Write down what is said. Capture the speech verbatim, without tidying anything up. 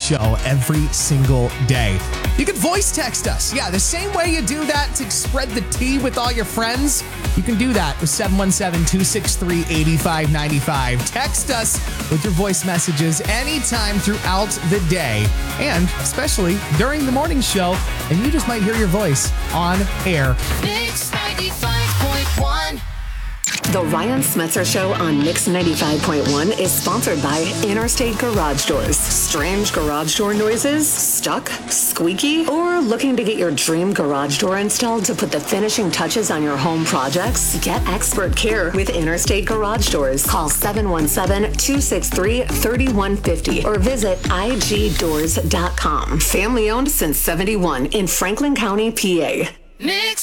show every single day. You can voice text us. Yeah, the same way you do that to spread the tea with all your friends, you can do that with seven one seven, two six three, eight five nine five. Text us with your voice messages anytime throughout the day, and especially during the morning show, and you just might hear your voice on air. Mix ninety-five point one. The Ryan Smetzer Show on Mix ninety-five point one is sponsored by Interstate Garage Doors. Strange garage door noises? Stuck? Squeaky? Or looking to get your dream garage door installed to put the finishing touches on your home projects? Get expert care with Interstate Garage Doors. Call seven one seven, two six three, three one five zero or visit I G doors dot com. Family owned since seventy-one in Franklin County, P A. Mix